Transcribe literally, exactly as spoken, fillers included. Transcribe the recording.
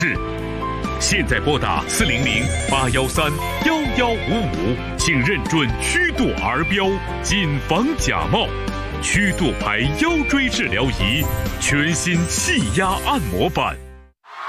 现在拨打四零零八幺三幺幺五五，请认准曲度儿标，谨防假冒。曲度牌腰椎治疗仪，全新气压按摩板。